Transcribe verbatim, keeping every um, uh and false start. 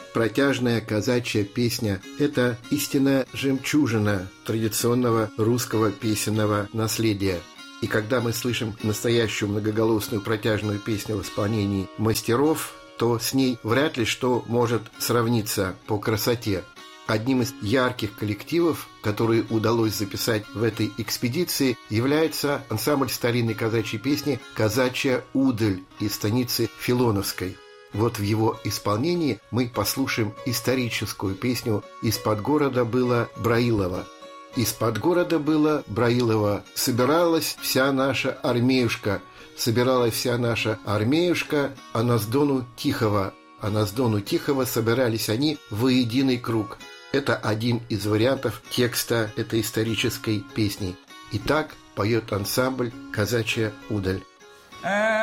Протяжная казачья песня – это истинная жемчужина традиционного русского песенного наследия. И когда мы слышим настоящую многоголосную протяжную песню в исполнении мастеров, то с ней вряд ли что может сравниться по красоте. Одним из ярких коллективов, которые удалось записать в этой экспедиции, является ансамбль старинной казачьей песни «Казачья удаль» из станицы Филоновской. Вот в его исполнении мы послушаем историческую песню «Из-под города было Браилово». Из-под города было Браилово, собиралась вся наша армеюшка, собиралась вся наша армеюшка, а на сдону Тихого, а на сдону Тихого собирались они воединый круг. Это один из вариантов текста этой исторической песни. Итак, поет ансамбль «Казачья удаль».